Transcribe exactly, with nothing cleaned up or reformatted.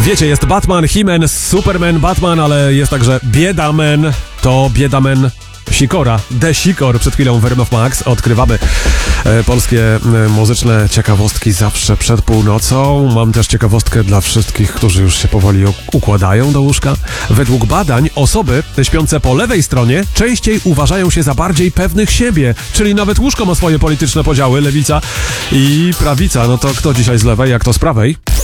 Wiecie, jest Batman, He-Man, Superman, Batman, ale jest także Biedaman, to Biedaman Sikora, The Sikor. Przed chwilą w R M F Max odkrywamy e, polskie e, muzyczne ciekawostki zawsze przed północą. Mam też ciekawostkę dla wszystkich, którzy już się powoli układają do łóżka. Według badań osoby śpiące po lewej stronie częściej uważają się za bardziej pewnych siebie, czyli nawet łóżko ma swoje polityczne podziały, lewica i prawica. No to kto dzisiaj z lewej, jak to z prawej?